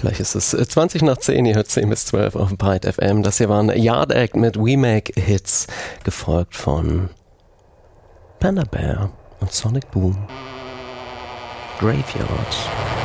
Gleich ist es 20 nach 10, ihr hört 10 bis 12 auf Byte FM. Das hier war ein Yard Act mit We Make Hits, gefolgt von Panda Bear und Sonic Boom. Graveyard.